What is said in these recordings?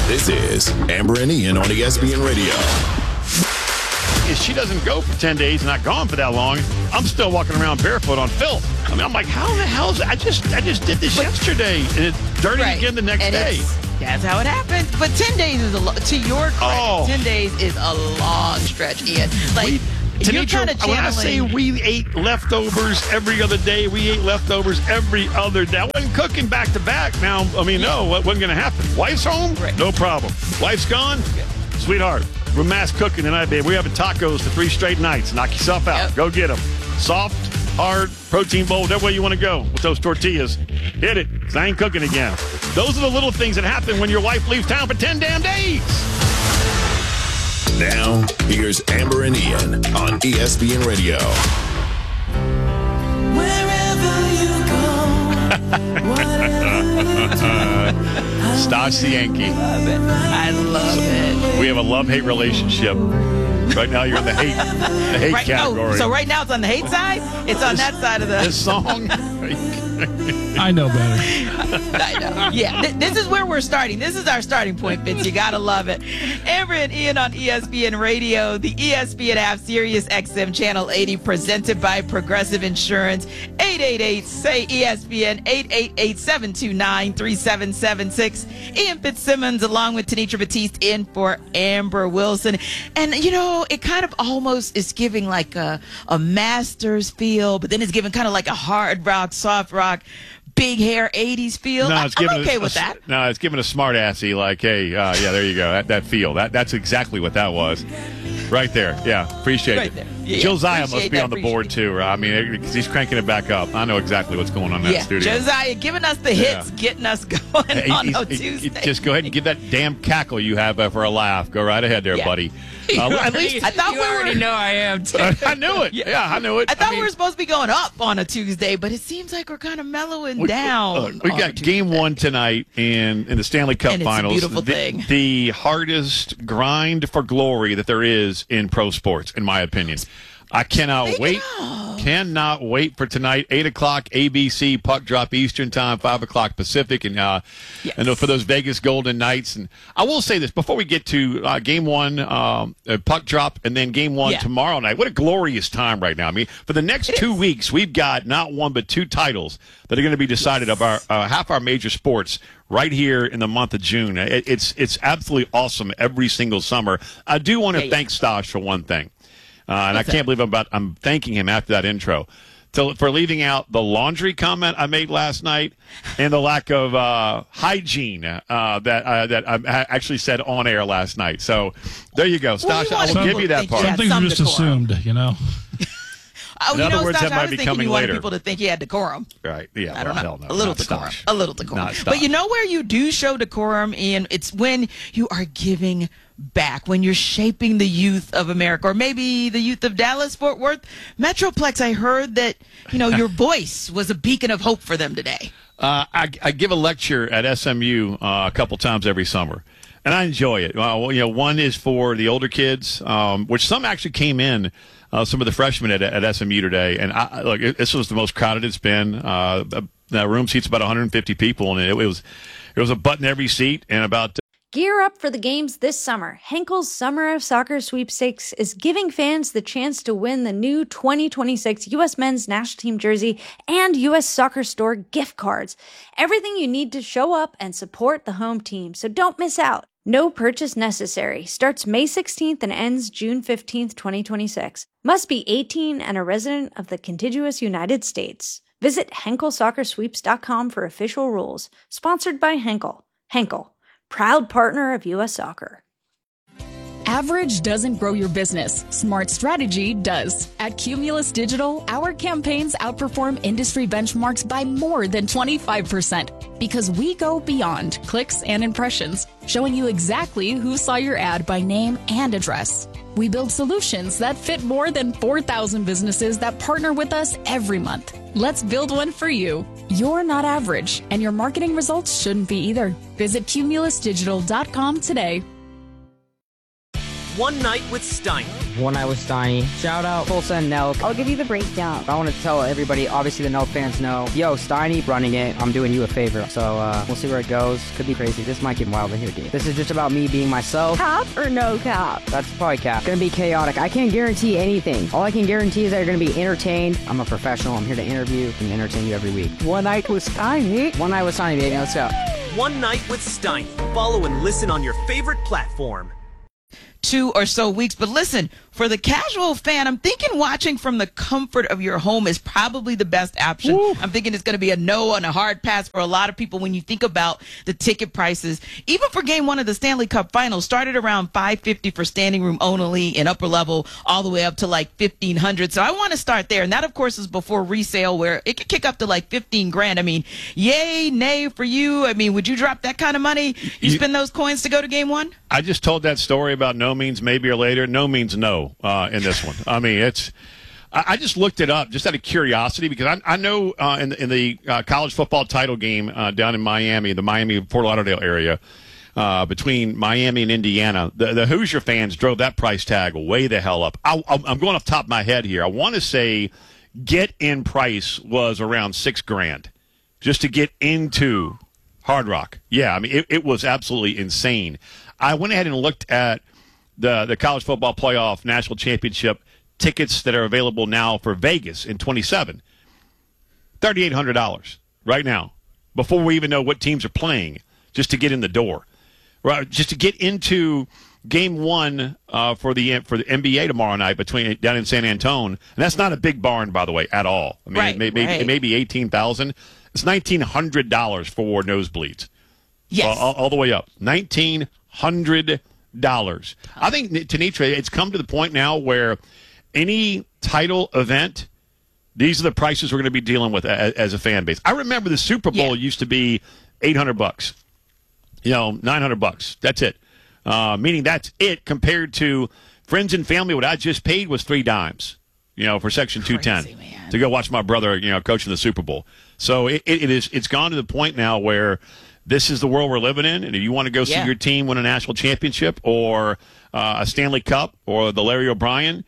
This is Amber and Ian on ESPN Radio. If she doesn't go for 10 days, not gone for that long, I'm still walking around barefoot on filth. I mean, I'm like, how the hell is it? I just did this yesterday, and it's dirty again the next day. That's how it happens. But 10 days is to your credit, 10 days is a long stretch, Ian. Like, you're kind of channeling. When I say we ate leftovers every other day, we ate leftovers every other day. I wasn't cooking back to back. Now, I mean, no, what wasn't going to happen? Wife's home? Right. No problem. Wife's gone? Sweetheart, we're mass cooking tonight, babe. We're having tacos for 3 straight nights. Knock yourself out. Yep. Go get them. Soft, hard, protein bowl, whatever way you want to go with those tortillas. Hit it, because I ain't cooking again. Those are the little things that happen when your wife leaves town for 10 damn days. Now, here's Amber and Ian on ESPN Radio. Wherever you go, Stash the Yankee. I love it. We have a love-hate relationship. Right now, you're in the hate category. Oh, so right now it's on the hate side? It's on that side of the... This song... I know better. I know. Yeah, this is where we're starting. This is our starting point, Vince. You got to love it. Amber and Ian on ESPN Radio, the ESPN app, Sirius XM Channel 80, presented by Progressive Insurance. 888-SAY-ESPN, 888-729-3776. Ian Fitzsimmons, along with Tenitra Batiste, in for Amber Wilson. And, you know, it kind of almost is giving like a Masters feel, but then it's giving kind of like a hard rock, soft rock, big hair 80s feel. No, I'm okay with that. No, it's giving a smart-assy, like, hey, yeah, there you go. That feel. That's exactly what that was. Right there. Yeah, appreciate it. There. Yeah, Josiah must be on the board, too. I mean, because he's cranking it back up. I know exactly what's going on in that studio. Josiah giving us the hits, getting us going on Tuesday. Just go ahead and give that damn cackle you have for a laugh. Go right ahead there, buddy. At least I thought you already know I am, too. I knew it. Yeah, I knew it. I thought we were supposed to be going up on a Tuesday, but it seems like we're kind of mellowing down. We got game one tonight in the Stanley Cup and Finals. It's a beautiful thing. The hardest grind for glory that there is in pro sports, in my opinion. I cannot wait for tonight. 8 o'clock ABC, puck drop Eastern time, 5 o'clock Pacific, and for those Vegas Golden Knights. And I will say this before we get to game one, puck drop, and then game one tomorrow night. What a glorious time right now. I mean, for the next 2 weeks, we've got not one but 2 titles that are going to be decided of our half our major sports right here in the month of June. It's absolutely awesome every single summer. I do want to thank Stash for one thing. And I can't believe I'm thanking him after that intro for leaving out the laundry comment I made last night and the lack of hygiene that I actually said on air last night. So there you go, Stasha. I will give you that part. Some things are just assumed, you know. In other words, that might be coming later. People to think he had decorum. Right. Yeah. I don't know. No, a little decorum. A little decorum. But you know where you do show decorum, Ian? It's when you are giving back, when you're shaping the youth of America, or maybe the youth of Dallas, Fort Worth, Metroplex. I heard that, your voice was a beacon of hope for them today. I give a lecture at SMU a couple times every summer. And I enjoy it. One is for the older kids, which some actually came in. Some of the freshmen at SMU today, and this was the most crowded it's been. The room seats about 150 people, and it was a butt in every seat, and about. Gear up for the games this summer. Henkel's Summer of Soccer Sweepstakes is giving fans the chance to win the new 2026 U.S. Men's National Team jersey and U.S. Soccer Store gift cards. Everything you need to show up and support the home team, so don't miss out. No purchase necessary. Starts May 16th and ends June 15th, 2026. Must be 18 and a resident of the contiguous United States. Visit HenkelSoccerSweeps.com for official rules. Sponsored by Henkel. Henkel, proud partner of U.S. Soccer. Average doesn't grow your business. Smart strategy does. At Cumulus Digital, our campaigns outperform industry benchmarks by more than 25% because we go beyond clicks and impressions, showing you exactly who saw your ad by name and address. We build solutions that fit more than 4,000 businesses that partner with us every month. Let's build one for you. You're not average, and your marketing results shouldn't be either. Visit cumulusdigital.com today. One Night with Steiny. One Night with Steiny. Shout out Tulsa and Nelk. I'll give you the breakdown. I want to tell everybody, obviously the Nelk fans know, yo, Steiny running it, I'm doing you a favor. So we'll see where it goes. Could be crazy. This might get wild in here, dude. This is just about me being myself. Cap or no cap? That's probably cap. Gonna be chaotic. I can't guarantee anything. All I can guarantee is that you're gonna be entertained. I'm a professional. I'm here to interview and entertain you every week. One Night with Steiny. One Night with Steiny, baby. Let's go. One Night with Steiny. Follow and listen on your favorite platform. 2 or so weeks. But listen, for the casual fan, I'm thinking watching from the comfort of your home is probably the best option. Ooh. I'm thinking it's going to be a no and a hard pass for a lot of people when you think about the ticket prices. Even for game 1 of the Stanley Cup Finals, started around $550 for standing room only in upper level, all the way up to like $1,500. So I want to start there. And that, of course, is before resale, where it could kick up to like $15,000. I mean, yay, nay for you. I mean, would you drop that kind of money? You spend those coins to go to game 1? I just told that story about no means maybe or later. No means no in this one. I mean, I just looked it up just out of curiosity because I know in the college football title game down in Miami, the Miami-Fort Lauderdale area, between Miami and Indiana, the Hoosier fans drove that price tag way the hell up. I'm going off the top of my head here. I want to say get-in price was around $6,000 just to get into Hard Rock. Yeah, I mean, it was absolutely insane. I went ahead and looked at the college football playoff national championship tickets that are available now for Vegas in 27. $3,800 right now, before we even know what teams are playing, just to get in the door. Right, just to get into game 1 for the NBA tomorrow night down in San Antonio. And that's not a big barn, by the way, at all. I mean, it may be $18,000. It's $1,900 for nosebleeds. Yes. All the way up. $1,900. I think, Tenitra, it's come to the point now where any title event, these are the prices we're going to be dealing with as a fan base. I remember the Super Bowl used to be $800, $900. That's it. Meaning that's it compared to friends and family. What I just paid was $3, for Section 210 to go watch my brother, coaching the Super Bowl. So it's gone to the point now where this is the world we're living in, and if you want to go see your team win a national championship or a Stanley Cup or the Larry O'Brien,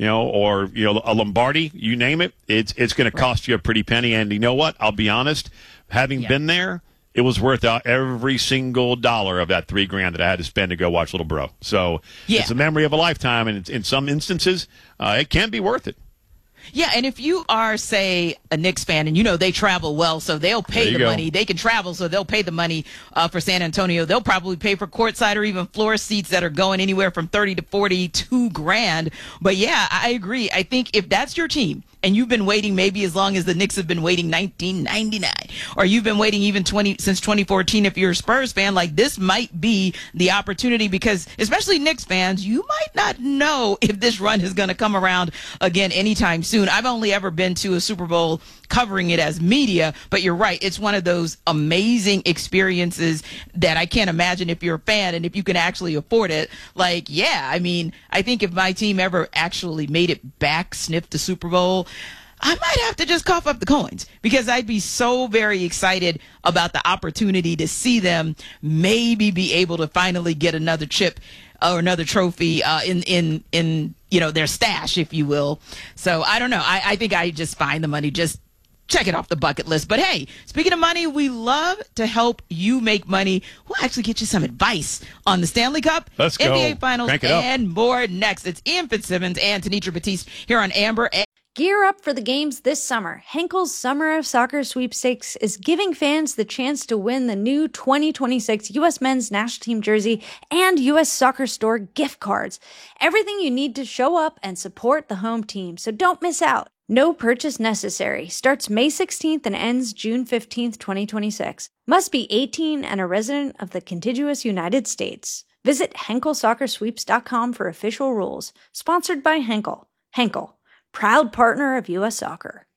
or a Lombardi, you name it, it's going to cost you a pretty penny. And you know what? I'll be honest, having been there, it was worth every single dollar of that $3,000 that I had to spend to go watch Little Bro. So it's a memory of a lifetime, and in some instances, it can be worth it. Yeah, and if you are, say, a Knicks fan, and they travel well, so they'll pay the money. They can travel, so they'll pay the money for San Antonio. They'll probably pay for courtside or even floor seats that are going anywhere from $30,000 to $42,000. But yeah, I agree. I think if that's your team, and you've been waiting maybe as long as the Knicks have been waiting, 1999, or you've been waiting even since 2014, if you're a Spurs fan, like this might be the opportunity, because especially Knicks fans, you might not know if this run is going to come around again anytime soon. I've only ever been to a Super Bowl covering it as media, but you're right. It's one of those amazing experiences that I can't imagine if you're a fan and if you can actually afford it. Like, yeah, I mean, I think if my team ever actually made it back, sniffed the Super Bowl, I might have to just cough up the coins, because I'd be so very excited about the opportunity to see them maybe be able to finally get another chip or another trophy in their stash, if you will. So I don't know. I think I just find the money, just check it off the bucket list. But hey, speaking of money, we love to help you make money. We'll actually get you some advice on the Stanley Cup, Let's NBA go. Finals, and more next. It's Ian Fitzsimmons and Tenitra Batiste here on Amber. Gear up for the games this summer. Henkel's Summer of Soccer Sweepstakes is giving fans the chance to win the new 2026 U.S. Men's National Team jersey and U.S. Soccer Store gift cards. Everything you need to show up and support the home team, so don't miss out. No purchase necessary. Starts May 16th and ends June 15th, 2026. Must be 18 and a resident of the contiguous United States. Visit HenkelSoccerSweeps.com for official rules. Sponsored by Henkel. Henkel, proud partner of U.S. Soccer.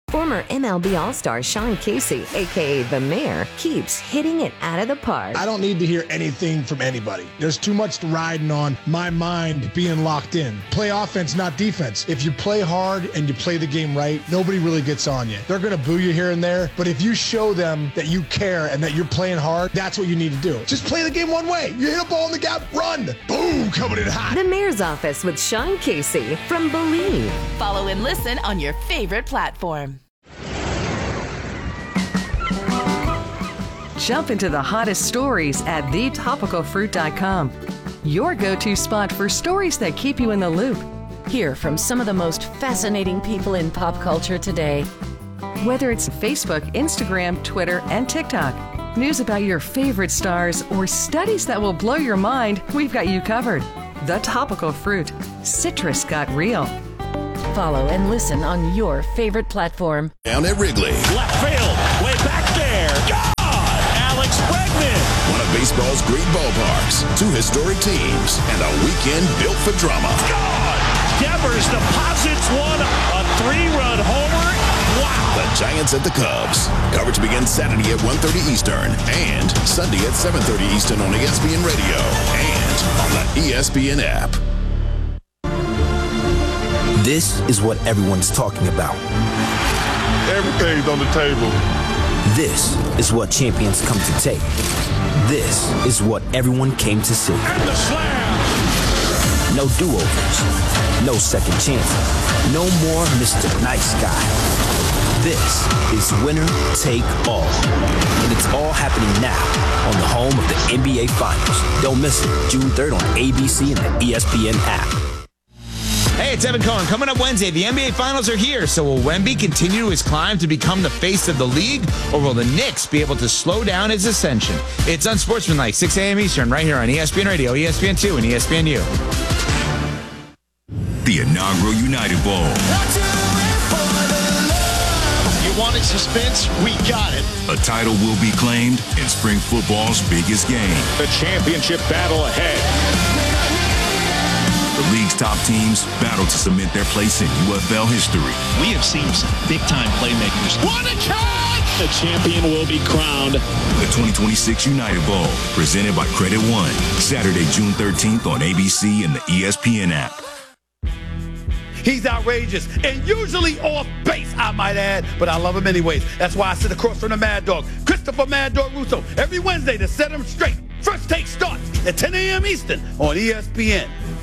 Former MLB All-Star Sean Casey, a.k.a. The Mayor, keeps hitting it out of the park. I don't need to hear anything from anybody. There's too much riding on my mind being locked in. Play offense, not defense. If you play hard and you play the game right, nobody really gets on you. They're going to boo you here and there, but if you show them that you care and that you're playing hard, that's what you need to do. Just play the game one way. You hit a ball in the gap, run. Boom, coming in hot. The Mayor's Office with Sean Casey from Believe. Follow and listen on your favorite platform. Jump into the hottest stories at thetopicalfruit.com. Your go-to spot for stories that keep you in the loop. Hear from some of the most fascinating people in pop culture today. Whether it's Facebook, Instagram, Twitter, and TikTok, news about your favorite stars, or studies that will blow your mind, we've got you covered. The Topical Fruit. Citrus got real. Follow and listen on your favorite platform. Down at Wrigley. Left field, way back there. God! Alex Bregman. One of baseball's great ballparks, two historic teams, and a weekend built for drama. God! Devers deposits one, a 3-run homer. Wow! The Giants at the Cubs. Coverage begins Saturday at 1:30 Eastern and Sunday at 7:30 Eastern on ESPN Radio and on the ESPN app. This is what everyone's talking about. Everything's on the table. This is what champions come to take. This is what everyone came to see. And the slam! No do-overs. No second chances. No more Mr. Nice Guy. This is winner take all. And it's all happening now on the home of the NBA Finals. Don't miss it. June 3rd on ABC and the ESPN app. Hey, it's Evan Cohen. Coming up Wednesday, the NBA Finals are here. So will Wemby continue his climb to become the face of the league? Or will the Knicks be able to slow down his ascension? It's Unsportsmanlike, 6 a.m. Eastern, right here on ESPN Radio, ESPN2, and ESPNU. The inaugural United Bowl. You wanted suspense? We got it. A title will be claimed in spring football's biggest game. The championship battle ahead. The league's top teams battle to cement their place in UFL history. We have seen some big-time playmakers. What a catch! The champion will be crowned. The 2026 United Bowl, presented by Credit One. Saturday, June 13th on ABC and the ESPN app. He's outrageous and usually off base, I might add, but I love him anyways. That's why I sit across from the Mad Dog, Christopher Mad Dog Russo, every Wednesday to set him straight. First Take starts at 10 a.m. Eastern on ESPN.